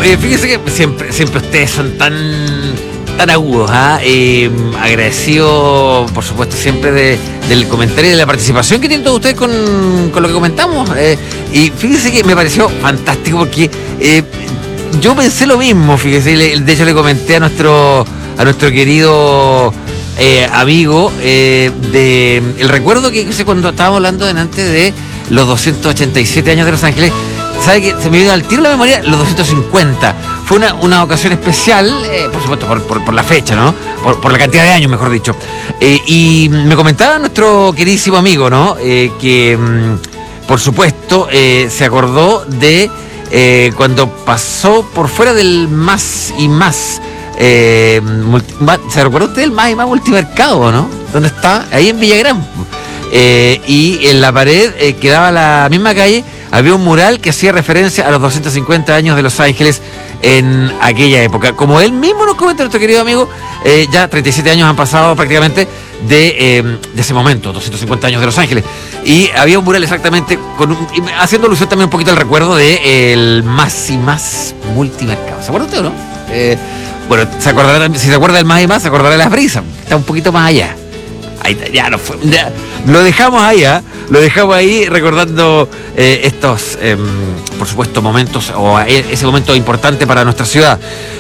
Fíjese que siempre ustedes son tan agudos, agradecido, por supuesto, siempre del comentario y de la participación que tienen todos ustedes con lo que comentamos. Y fíjese que me pareció fantástico porque yo pensé lo mismo, fíjese, de hecho le comenté a nuestro querido amigo el recuerdo que hice cuando estábamos hablando delante de los 287 años de Los Ángeles. ¿Sabe que se me vino al tiro la memoria? Los 250. Fue una ocasión especial, por supuesto, por la fecha, ¿no? Por la cantidad de años, mejor dicho. Y me comentaba nuestro queridísimo amigo, ¿no? Que, por supuesto, se acordó de cuando pasó por fuera del Más y Más. ¿Se recuerda usted del Más y Más Multimercado, no? ¿Dónde está? Ahí en Villagrán. Y en la pared que daba a la misma calle había un mural que hacía referencia a los 250 años de Los Ángeles en aquella época. Como él mismo nos comenta, nuestro querido amigo, ya 37 años han pasado prácticamente de ese momento, 250 años de Los Ángeles. Y había un mural exactamente haciendo alusión también un poquito al recuerdo de el Más y Más Multimercado. ¿Se acuerda usted o no? Bueno, si se acuerda del Más y Más, se acordará de Las Brisas. Está un poquito más allá. Ahí ya no fue. Ya, lo dejamos ahí recordando estos, por supuesto, momentos, o ese momento importante para nuestra ciudad.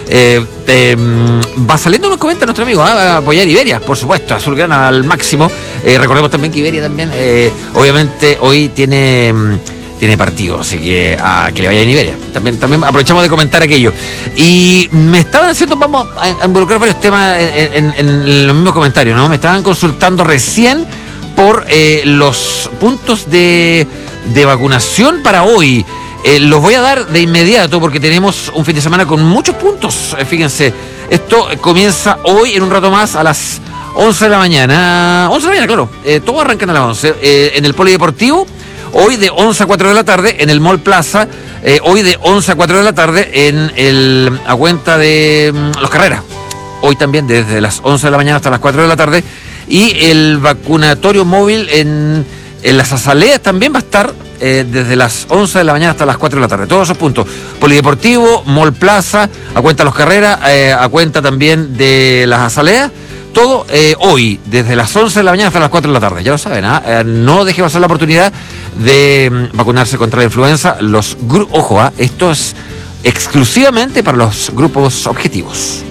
Va saliendo, nos comenta nuestro amigo, a apoyar Iberia, por supuesto, azulgrana al máximo. Recordemos también que Iberia también, obviamente, hoy tiene partido, así que que le vaya en Iberia. También aprovechamos de comentar aquello. Y me estaban haciendo, vamos a involucrar varios temas en los mismos comentarios, ¿no? Me estaban consultando recién por los puntos de vacunación para hoy. Los voy a dar de inmediato porque tenemos un fin de semana con muchos puntos. Fíjense, esto comienza hoy en un rato más a las 11 de la mañana. 11 de la mañana, claro. Todos arrancan a las 11. En el Polideportivo, hoy de 11 a 4 de la tarde, en el Mall Plaza, hoy de 11 a 4 de la tarde, a cuenta de Los Carreras. Hoy también desde las 11 de la mañana hasta las 4 de la tarde. Y el vacunatorio móvil en las Azaleas también va a estar desde las 11 de la mañana hasta las 4 de la tarde. Todos esos puntos. Polideportivo, Mall Plaza, a cuenta Los Carreras, a cuenta también de las Azaleas. Todo hoy, desde las 11 de la mañana hasta las 4 de la tarde. Ya lo saben, no deje pasar la oportunidad de vacunarse contra la influenza. Ojo, esto es exclusivamente para los grupos objetivos.